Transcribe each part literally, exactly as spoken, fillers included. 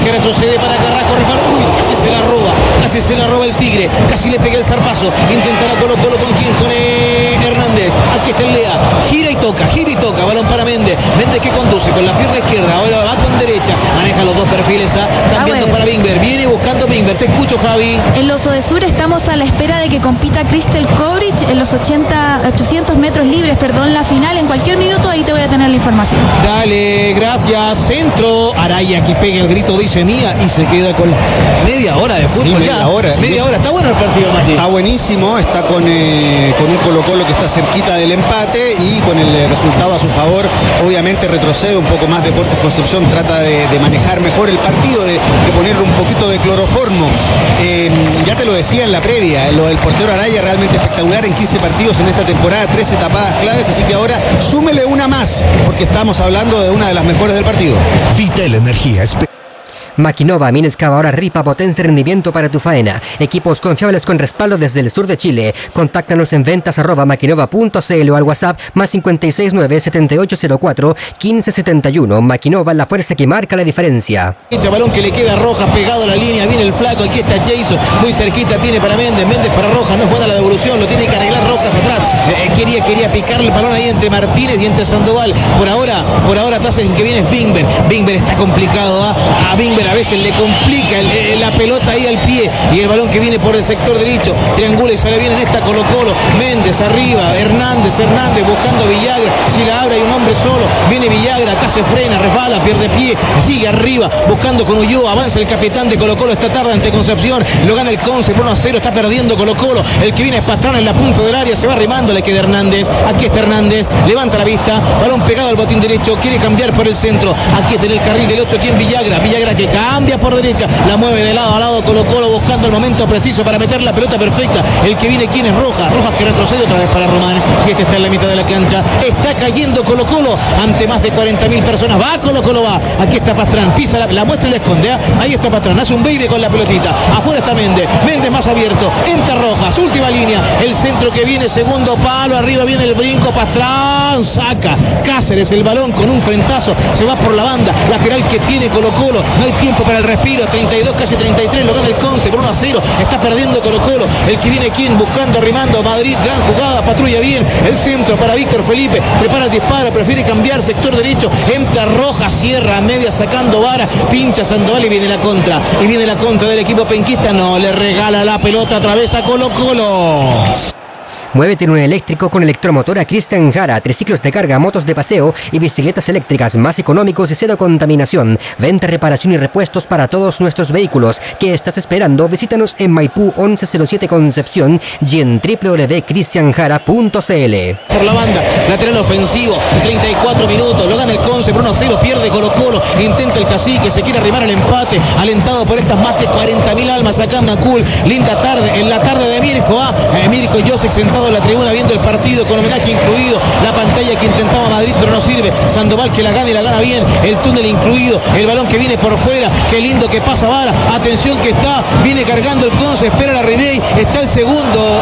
que retrocede para Carrasco, Rifal, uy, casi se la roba, casi se la roba el Tigre, casi le pega el zarpazo, intentará Colo Colo con quién, con eh, Hernández, aquí está el Lea, gira y toca, gira y toca, balón para Méndez, Méndez que conduce con la pierna izquierda, ahora va con derecha, maneja los dos perfiles, ¿ah? cambiando ah, bueno. para Bingber, viene buscando Bingber, te escucho Javi. En los Odesur estamos a la espera de que compita Crystal Kovrich en los ochenta, ochocientos metros libres, perdón, la final, en cualquier minuto ahí te voy a tener la información. Dale, gracias, centro, Araya que pega el grito, dice mía, y se queda con media hora de fútbol. Sí, media ya. hora. Media hora, está bueno el partido, Mati. Está buenísimo, está con, eh, con un Colo Colo que está cerquita del empate y con el eh, resultado a su favor, obviamente retrocede un poco más Deportes Concepción, trata de, de manejar mejor el partido, de, de ponerle un poquito de cloroformo. Eh, ya te lo decía en la previa, lo del portero Araya realmente espectacular en quince partidos en esta temporada, trece tapadas claves, así que ahora súmele una más, porque estamos hablando de una de las mejores del partido. Vital Energía Espe- Maquinova, mina excavadora Ripa, potencia y rendimiento para tu faena. Equipos confiables con respaldo desde el sur de Chile. Contáctanos en ventas arroba maquinova punto cl o al WhatsApp más cinco seis nueve, siete ocho cero cuatro, uno cinco siete uno. Maquinova, la fuerza que marca la diferencia. Echa balón que le queda a Rojas, pegado a la línea, viene el flaco, aquí está Jason, muy cerquita, tiene para Méndez, Méndez para Rojas, no es buena la devolución, lo tiene que arreglar Rojas atrás. Eh, quería, quería picarle el balón ahí entre Martínez y entre Sandoval. Por ahora, por ahora atrás el que viene es Bingber. Bingber está complicado, ¿ah? A Bingber a veces le complica el, el, la pelota ahí al pie y el balón que viene por el sector derecho, triangula y sale bien en esta Colo Colo, Méndez arriba, Hernández, Hernández buscando a Villagra, si la abre hay un hombre solo, viene Villagra, acá se frena, resbala, pierde pie, sigue arriba, buscando con Ulloa, avanza el capitán de Colo Colo esta tarde ante Concepción, lo gana el Conce, por uno a cero, está perdiendo Colo Colo, el que viene es Pastrana en la punta del área, se va arrimando, le queda Hernández, aquí está Hernández, levanta la vista, balón pegado al botín derecho, quiere cambiar por el centro, aquí está en el carril del ocho, quien Villagra, Villagra que cambia por derecha, la mueve de lado a lado Colo Colo buscando el momento preciso para meter la pelota perfecta, el que viene quien es Rojas, Rojas que retrocede otra vez para Román, y este está en la mitad de la cancha, está cayendo Colo Colo ante más de cuarenta mil personas, va Colo Colo, va, aquí está Pastrán, pisa la, la muestra y la esconde, ¿eh? Ahí está Pastrán, hace un baby con la pelotita, afuera está Méndez, Méndez más abierto, entra Rojas, última línea, el centro que viene, segundo palo, arriba viene el brinco, Pastrán, saca, Cáceres el balón con un frentazo, se va por la banda, lateral que tiene Colo Colo, no hay tiempo para el respiro, treinta y dos, casi treinta y tres, lo gana el Conce por uno a cero, está perdiendo Colo Colo, el que viene quien buscando, arrimando, Madrid, gran jugada, patrulla bien, el centro para Víctor Felipe, prepara el disparo, prefiere cambiar, sector derecho, entra Rojas, cierra a media sacando vara, pincha Sandoval y viene la contra, y viene la contra del equipo penquista, no, le regala la pelota otra vez a Colo Colo. Muévete en un eléctrico con electromotor a Cristian Jara, triciclos de carga, motos de paseo y bicicletas eléctricas más económicos y cero contaminación. Venta, reparación y repuestos para todos nuestros vehículos. ¿Qué estás esperando? Visítanos en Maipú once cero siete Concepción y en w w w punto cristian jara punto cl. Por la banda, lateral ofensivo, treinta y cuatro minutos, lo gana el Conce por uno a cero, pierde Colo Colo, intenta el Cacique, se quiere arrimar al empate, alentado por estas más de cuarenta mil almas acá en Macul. Linda tarde, en la tarde de Mirko, ¿ah? Eh, Mirko Josek sentado en la tribuna viendo el partido con homenaje incluido, la pantalla que intentaba Madrid pero no sirve, Sandoval que la gana y la gana bien, el túnel incluido, el balón que viene por fuera, qué lindo que pasa Vara, atención que está, viene cargando el Conce, espera la Riney, está el segundo.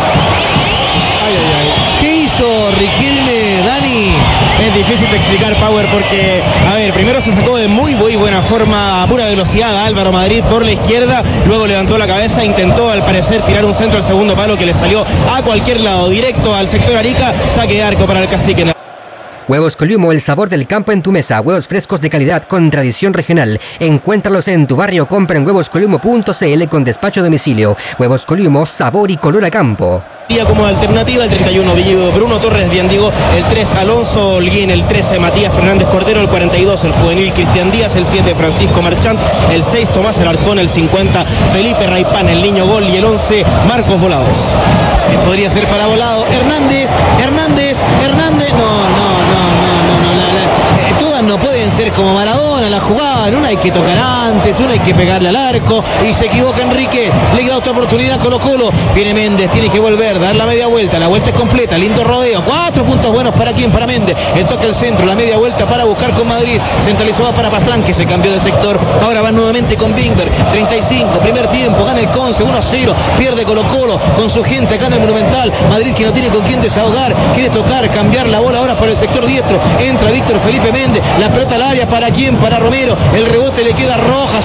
Ay, ay, ay. ¿Qué hizo Riquelme, Dani? Es difícil de explicar, Power, porque, a ver, primero se sacó de muy, muy buena forma, a pura velocidad a Álvaro Madrid por la izquierda, luego levantó la cabeza, intentó al parecer tirar un centro al segundo palo que le salió a cualquier lado, directo al sector Arica, saque de arco para el Cacique. Huevos Columo, el sabor del campo en tu mesa. Huevos frescos de calidad con tradición regional. Encuéntralos en tu barrio. Compra en huevos columo punto cl con despacho a domicilio. Huevos Columo, sabor y color a campo. Como alternativa el treinta y uno Bellido Bruno Torres Diandigo, el tres Alonso Holguín, el trece Matías Fernández Cordero, el cuarenta y dos el juvenil Cristian Díaz, el siete Francisco Marchant, el seis Tomás Alarcón, el cincuenta Felipe Raipán, el niño gol y el once Marcos Volados. Eh, podría ser para Volado, Hernández, Hernández, Hernández, no, no, no, no, no, la, la, eh, todas no pueden ser como Maradona, la jugada, una hay que tocar antes, una hay que pegarle al arco, y se equivoca Enrique, le da otra oportunidad a Colo Colo, viene Méndez, tiene que volver, dar la media vuelta, la vuelta es completa, lindo rodeo, cuatro puntos buenos para quién, para Méndez, el toque al centro, la media vuelta para buscar con Madrid, centralizado para Pastrán que se cambió de sector, ahora va nuevamente con Bingber, treinta y cinco, primer tiempo, gana el Conce, uno a cero, pierde Colo Colo con su gente acá en el Monumental, Madrid que no tiene con quién desahogar, quiere tocar, cambiar la bola ahora por el sector diestro, entra Víctor Felipe Méndez, la pelota al área para quién, para Romero, el rebote le queda Rojas,